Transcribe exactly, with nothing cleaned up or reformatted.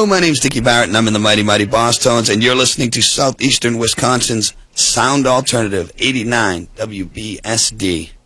Hello, my name's Dickie Barrett, and I'm in the Mighty Mighty Boss Tones, and you're listening to Southeastern Wisconsin's Sound Alternative, eighty-nine W B S D.